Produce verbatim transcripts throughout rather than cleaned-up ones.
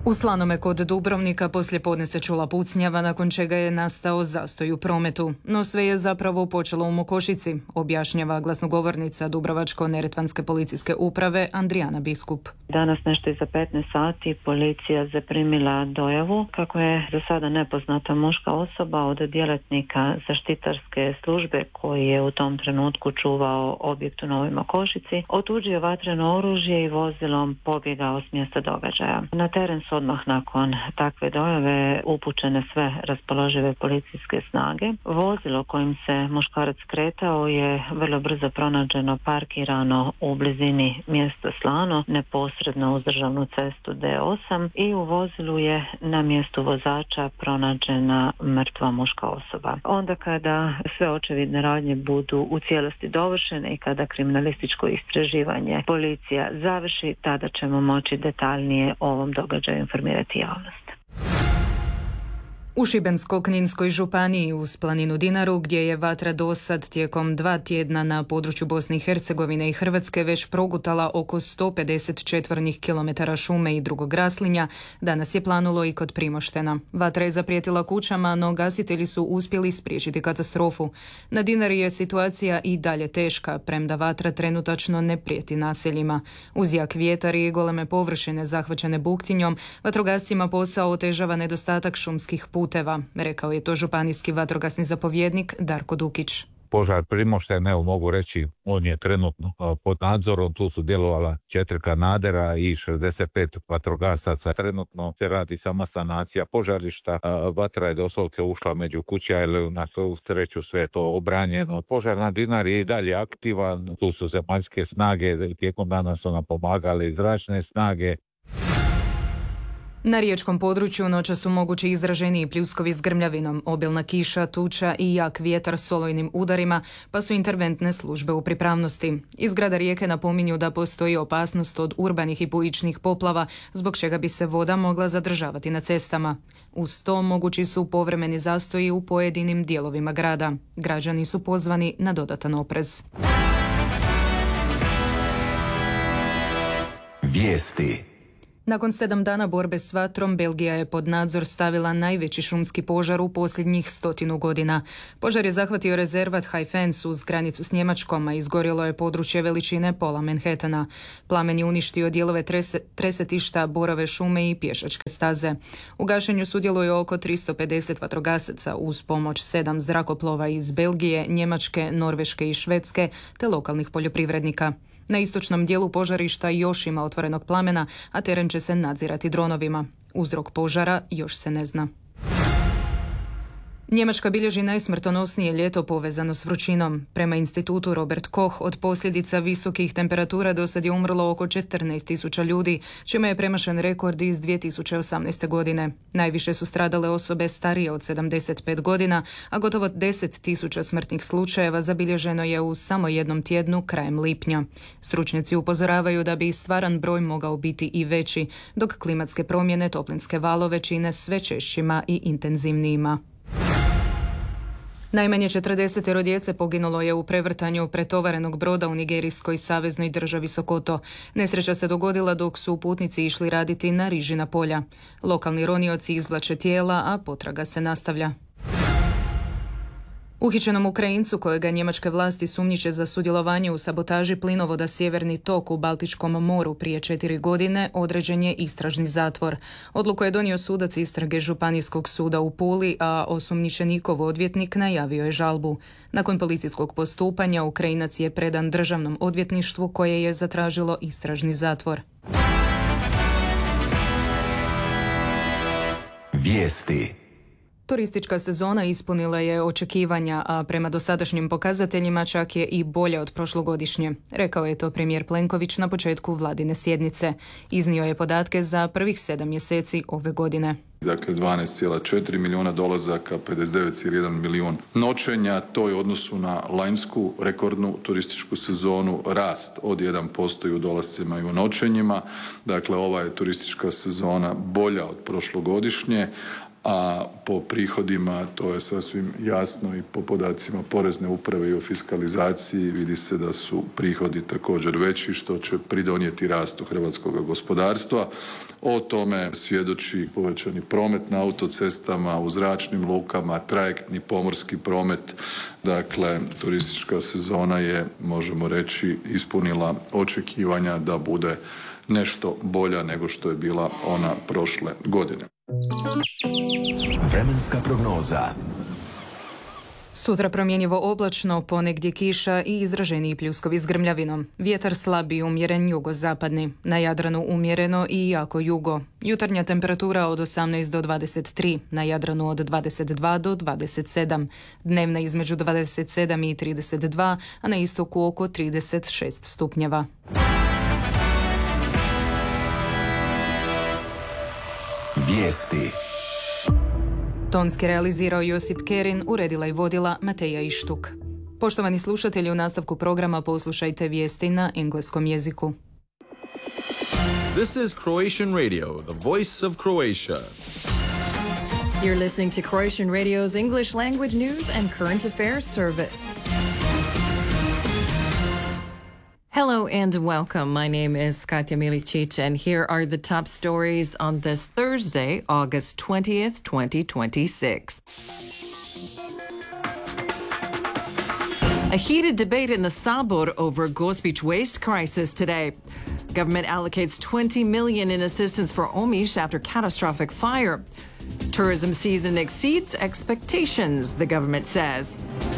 U Slanome kod Dubrovnika poslije podne se čula pucnjava, nakon čega je nastao zastoj u prometu. No sve je zapravo počelo u Mokošici, objašnjava glasnogovornica Dubrovačko-neretvanske policijske uprave Andrijana Biskup. Danas nešto iza petnaest sati policija zaprimila dojavu kako je za sada nepoznata muška osoba od djelatnika zaštitarske službe koji je u tom trenutku čuvao objekt u Novoj Mokošici, otuđio vatreno oružje i vozilom pobjegao s mjesta događaja. Na teren su odmah nakon takve dojave upućene sve raspoložive policijske snage. Vozilo kojim se muškarac kretao je vrlo brzo pronađeno parkirano u blizini mjesta Slano, neposredno uz državnu cestu D osam, i u vozilu je na mjestu vozača pronađena mrtva muška osoba. Onda kada sve očevidne radnje budu u cijelosti dovršene i kada kriminalističko istraživanje policija završi, tada ćemo moći detaljnije o ovom događaju informirati javnost. U Šibensko-kninskoj županiji uz planinu Dinaru, gdje je vatra dosad tijekom dva tjedna na području Bosne i Hercegovine i Hrvatske već progutala oko sto pedeset četvornih kilometara šume i drugog raslinja, danas je planulo i kod Primoštena. Vatra je zaprijetila kućama, no gasitelji su uspjeli spriječiti katastrofu. Na Dinari je situacija i dalje teška, premda vatra trenutačno ne prijeti naseljima. Uz jak vjetar i goleme površine zahvaćene buktinjom, vatrogascima posao otežava nedostatak šumskih puteva. puteva, rekao je to županijski vatrogasni zapovjednik Darko Dukić. Požar Primošten, evo mogu reći, on je trenutno pod nadzorom, tu su djelovala četiri kanadera i šezdeset pet vatrogasaca. Trenutno se radi sama sanacija požarišta, vatra je doslovce ušla među kuće, ali na tu sreću sve je to obranjeno. Požar na Dinari je i dalje aktivan, tu su zemaljske snage, tijekom dana su nam pomagale zračne snage. Na riječkom području noća su mogući izraženiji pljuskovi s grmljavinom, obilna kiša, tuča i jak vjetar s olujnim udarima, pa su interventne službe u pripravnosti. Iz grada Rijeke napominju da postoji opasnost od urbanih i bujičnih poplava, zbog čega bi se voda mogla zadržavati na cestama. Uz to mogući su povremeni zastoji u pojedinim dijelovima grada. Građani su pozvani na dodatan oprez. Vijesti. Nakon sedam dana borbe s vatrom, Belgija je pod nadzor stavila najveći šumski požar u posljednjih stotinu godina. Požar je zahvatio rezervat Haifens uz granicu s Njemačkom, a izgorjelo je područje veličine pola Manhattana. Plamen je uništio dijelove trese, tresetišta, borove šume i pješačke staze. U gašenju sudjeluje oko tristo pedeset vatrogasaca uz pomoć sedam zrakoplova iz Belgije, Njemačke, Norveške i Švedske te lokalnih poljoprivrednika. Na istočnom dijelu požarišta još ima otvorenog plamena, a teren će se nadzirati dronovima. Uzrok požara još se ne zna. Njemačka bilježi najsmrtonosnije ljeto povezano s vrućinom. Prema institutu Robert Koch, od posljedica visokih temperatura do sad je umrlo oko četrnaest tisuća ljudi, čime je premašen rekord iz dvije tisuće osamnaeste. godine. Najviše su stradale osobe starije od sedamdeset pet godina, a gotovo deset tisuća smrtnih slučajeva zabilježeno je u samo jednom tjednu krajem lipnja. Stručnjaci upozoravaju da bi stvaran broj mogao biti i veći, dok klimatske promjene toplinske valove čine sve češćima i intenzivnijima. Najmanje četrdeset djece poginulo je u prevrtanju pretovarenog broda u nigerijskoj saveznoj državi Sokoto. Nesreća se dogodila dok su putnici išli raditi na rižina polja. Lokalni ronioci izvlače tijela, a potraga se nastavlja. Uhićenom Ukrajincu, kojega njemačke vlasti sumnjiče za sudjelovanje u sabotaži plinovoda Sjeverni tok u Baltičkom moru prije četiri godine, određen je istražni zatvor. Odluku je donio sudac istrage Županijskog suda u Puli, a osumnjičenikov odvjetnik najavio je žalbu. Nakon policijskog postupanja, Ukrajinac je predan državnom odvjetništvu koje je zatražilo istražni zatvor. Vijesti. Turistička sezona ispunila je očekivanja, a prema dosadašnjim pokazateljima čak je i bolje od prošlogodišnje. Rekao je to premijer Plenković na početku vladine sjednice. Iznio je podatke za prvih sedam mjeseci ove godine. Dakle, dvanaest zarez četiri milijuna dolazaka, pedeset devet zarez jedan milijun noćenja. To je u odnosu na lanjsku rekordnu turističku sezonu rast od jedan posto i u dolascima i u noćenjima. Dakle, ova je turistička sezona bolja od prošlogodišnje, a po prihodima to je sasvim jasno i po podacima Porezne uprave i o fiskalizaciji vidi se da su prihodi također veći što će pridonijeti rastu hrvatskog gospodarstva. O tome svjedoči povećani promet na autocestama, u zračnim lukama, trajektni pomorski promet. Dakle, turistička sezona je, možemo reći, ispunila očekivanja da bude nešto bolja nego što je bila ona prošle godine. Vremenska prognoza. Sutra promjenjivo oblačno, ponegdje kiša i izraženiji pljuskovi s grmljavinom. Vjetar slab i umjeren jugozapadni. Na Jadranu umjereno i jako jugo. Jutarnja temperatura od osamnaest do dvadeset tri, na Jadranu od dvadeset dva do dvadeset sedam. Dnevna između dvadeset sedam i trideset dva, a na istoku oko trideset šest stupnjeva. Vijesti. Tonski realizirao Josip Kerin, uredila i vodila Mateja Ištuk. Poštovani slušatelji, u nastavku programa poslušajte vijesti na engleskom jeziku. This is Croatian Radio, the voice of Croatia. You're listening to Croatian Radio's English language news and current affairs service. Hello and welcome. My name is Katja Milicic, and here are the top stories on this Thursday, August twentieth, twenty twenty-six. A heated debate in the Sabor over Gospić waste crisis today. Government allocates twenty million dollars in assistance for Omiš after catastrophic fire. Tourism season exceeds expectations, the government says.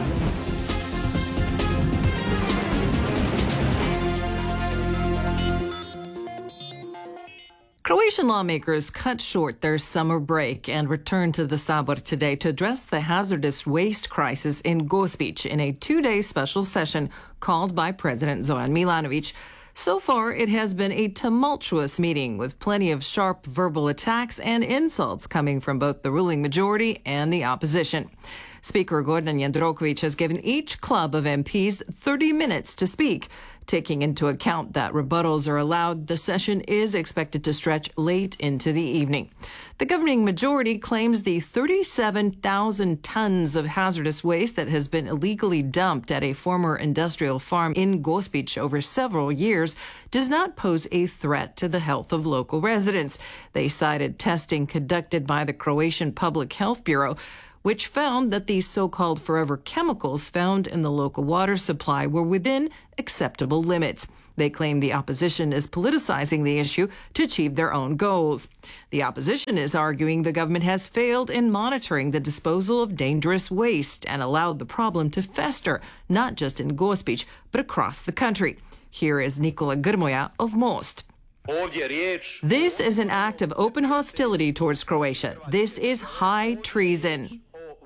Croatian lawmakers cut short their summer break and returned to the Sabor today to address the hazardous waste crisis in Gospić in a two-day special session called by President Zoran Milanovic. So far, it has been a tumultuous meeting with plenty of sharp verbal attacks and insults coming from both the ruling majority and the opposition. Speaker Gordan Jandrokovic has given each club of M Ps thirty minutes to speak. Taking into account that rebuttals are allowed, the session is expected to stretch late into the evening. The governing majority claims the thirty-seven thousand tons of hazardous waste that has been illegally dumped at a former industrial farm in Gospić over several years does not pose a threat to the health of local residents. They cited testing conducted by the Croatian Public Health Bureau, which found that these so-called forever chemicals found in the local water supply were within acceptable limits. They claim the opposition is politicizing the issue to achieve their own goals. The opposition is arguing the government has failed in monitoring the disposal of dangerous waste and allowed the problem to fester, not just in Gospić, but across the country. Here is Nikola Grmoja of Most. This is an act of open hostility towards Croatia. This is high treason.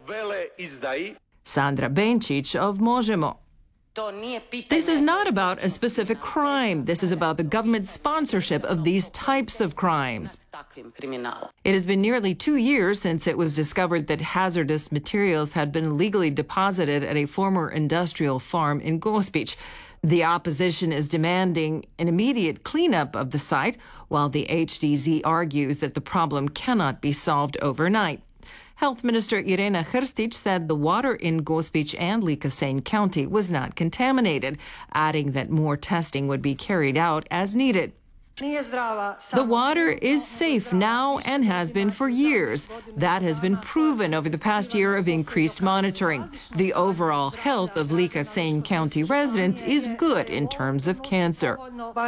Sandra Benčić of Možemo. This is not about a specific crime. This is about the government's sponsorship of these types of crimes. It has been nearly two years since it was discovered that hazardous materials had been illegally deposited at a former industrial farm in Gospić. The opposition is demanding an immediate cleanup of the site, while the H D Z argues that the problem cannot be solved overnight. Health Minister Irena Hrstić said the water in Gospić and Ličko-Senj County was not contaminated, adding that more testing would be carried out as needed. The water is safe now and has been for years. That has been proven over the past year of increased monitoring. The overall health of Ličko-Senj County residents is good in terms of cancer.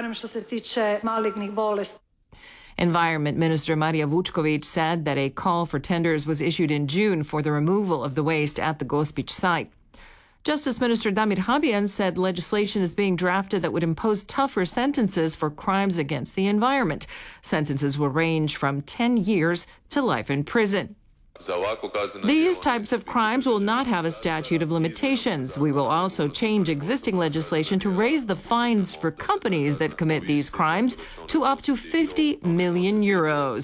Environment Minister Marija Vučković said that a call for tenders was issued in June for the removal of the waste at the Gospić site. Justice Minister Damir Habijan said legislation is being drafted that would impose tougher sentences for crimes against the environment. Sentences will range from ten years to life in prison. These types of crimes will not have a statute of limitations. We will also change existing legislation to raise the fines for companies that commit these crimes to up to fifty million euros.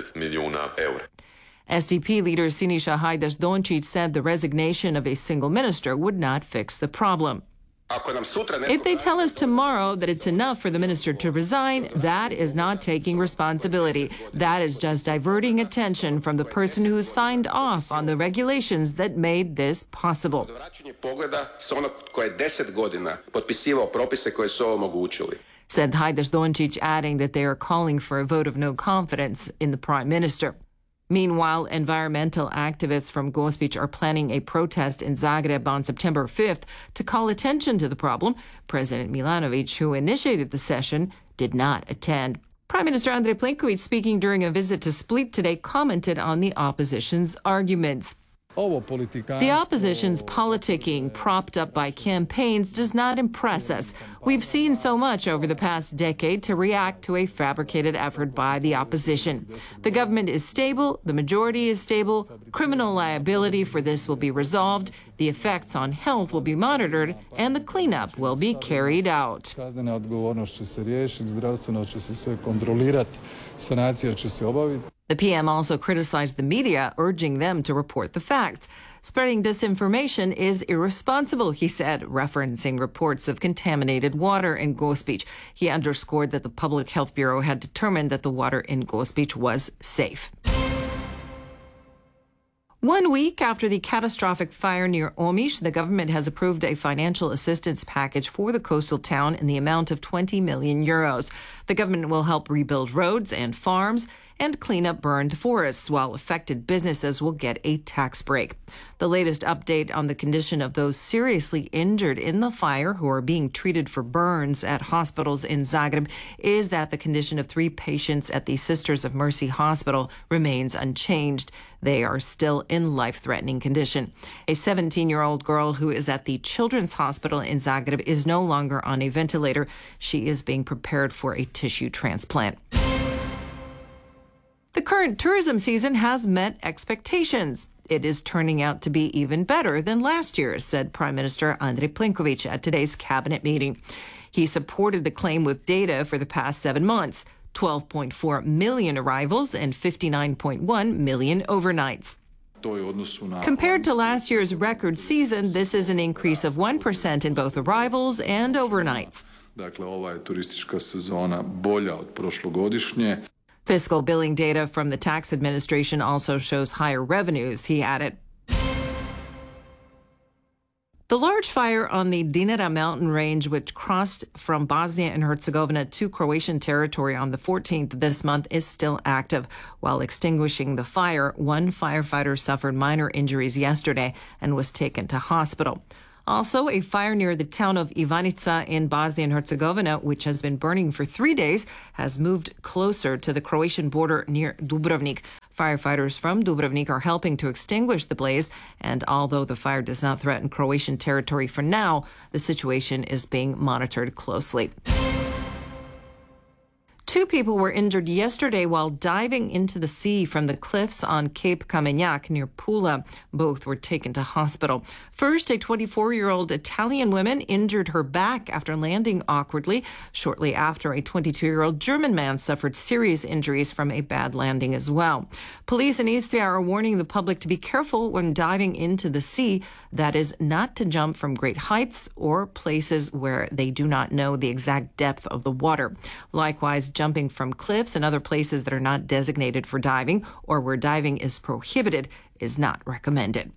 S D P leader Siniša Hajdaš Dončić said the resignation of a single minister would not fix the problem. If they tell us tomorrow that it's enough for the minister to resign, that is not taking responsibility. That is just diverting attention from the person who signed off on the regulations that made this possible. Said Hajdaš Dončić, adding that they are calling for a vote of no confidence in the prime minister. Meanwhile, environmental activists from Gospić are planning a protest in Zagreb on September fifth to call attention to the problem. President Milanović, who initiated the session, did not attend. Prime Minister Andrej Plenković, speaking during a visit to Split today, commented on the opposition's arguments. The opposition's politicking, propped up by campaigns, does not impress us. We've seen so much over the past decade to react to a fabricated effort by the opposition. The government is stable, the majority is stable, criminal liability for this will be resolved, the effects on health will be monitored, and the cleanup will be carried out. The P M also criticized the media, urging them to report the facts. Spreading disinformation is irresponsible, he said, referencing reports of contaminated water in Gospić. He underscored that the Public Health Bureau had determined that the water in Gospić was safe. One week after the catastrophic fire near Omiš, the government has approved a financial assistance package for the coastal town in the amount of twenty million euros. The government will help rebuild roads and farms and clean up burned forests, while affected businesses will get a tax break. The latest update on the condition of those seriously injured in the fire who are being treated for burns at hospitals in Zagreb is that the condition of three patients at the Sisters of Mercy Hospital remains unchanged. They are still in life-threatening condition. A seventeen-year-old girl who is at the Children's Hospital in Zagreb is no longer on a ventilator. She is being prepared for a tissue transplant. The current tourism season has met expectations. It is turning out to be even better than last year, said Prime Minister Andrej Plenković at today's cabinet meeting. He supported the claim with data for the past seven months, twelve point four million arrivals and fifty-nine point one million overnights. Compared to last year's record season, this is an increase of one percent in both arrivals and overnights. Fiscal billing data from the tax administration also shows higher revenues, he added. The large fire on the Dinara mountain range, which crossed from Bosnia and Herzegovina to Croatian territory on the fourteenth of this month, is still active. While extinguishing the fire, one firefighter suffered minor injuries yesterday and was taken to hospital. Also, a fire near the town of Ivanica in Bosnia and Herzegovina, which has been burning for three days, has moved closer to the Croatian border near Dubrovnik. Firefighters from Dubrovnik are helping to extinguish the blaze, and although the fire does not threaten Croatian territory for now, the situation is being monitored closely. Two people were injured yesterday while diving into the sea from the cliffs on Cape Kamenjak near Pula. Both were taken to hospital. First, a twenty-four-year-old Italian woman injured her back after landing awkwardly. Shortly after, a twenty-two-year-old German man suffered serious injuries from a bad landing as well. Police in Istria are warning the public to be careful when diving into the sea. That is, not to jump from great heights or places where they do not know the exact depth of the water. Likewise, jumping from cliffs and other places that are not designated for diving or where diving is prohibited is not recommended.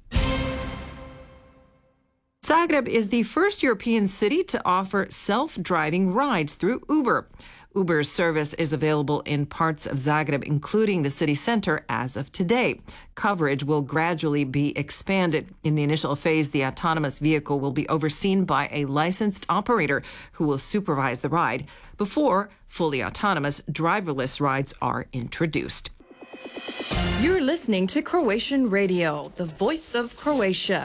Zagreb is the first European city to offer self-driving rides through Uber. Uber's service is available in parts of Zagreb, including the city center, as of today. Coverage will gradually be expanded. In the initial phase, the autonomous vehicle will be overseen by a licensed operator who will supervise the ride before fully autonomous driverless rides are introduced. You're listening to Croatian Radio, the voice of Croatia.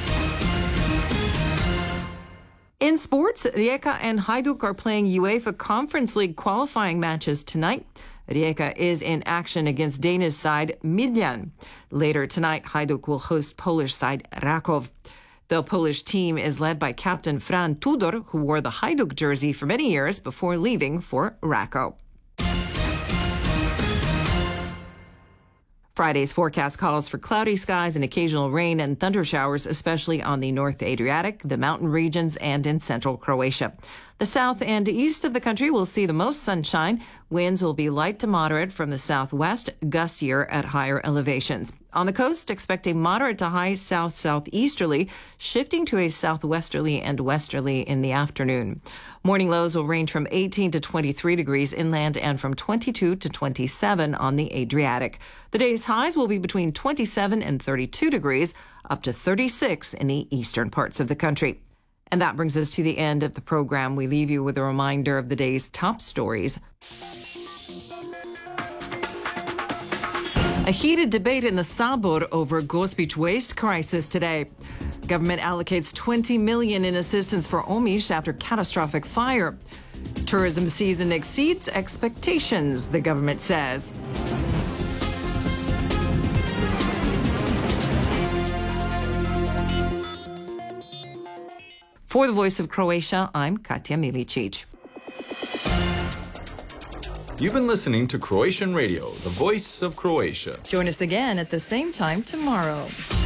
In sports, Rijeka and Hajduk are playing UEFA Conference League qualifying matches tonight. Rijeka is in action against Danish side Midtjylland. Later tonight, Hajduk will host Polish side Rakov. The Polish team is led by captain Fran Tudor, who wore the Hajduk jersey for many years before leaving for Rakov. Friday's forecast calls for cloudy skies and occasional rain and thunder showers, especially on the North Adriatic, the mountain regions, and in central Croatia. The south and east of the country will see the most sunshine. Winds will be light to moderate from the southwest, gustier at higher elevations. On the coast, expect a moderate to high south-southeasterly, shifting to a southwesterly and westerly in the afternoon. Morning lows will range from eighteen to twenty-three degrees inland and from twenty-two to twenty-seven on the Adriatic. The day's highs will be between twenty-seven and thirty-two degrees, up to thirty-six in the eastern parts of the country. And that brings us to the end of the program. We leave you with a reminder of the day's top stories. A heated debate in the Sabor over Gospić waste crisis today. Government allocates twenty million dollars in assistance for Omiš after catastrophic fire. Tourism season exceeds expectations, the government says. For the Voice of Croatia, I'm Katja Milicic. You've been listening to Croatian Radio, the voice of Croatia. Join us again at the same time tomorrow.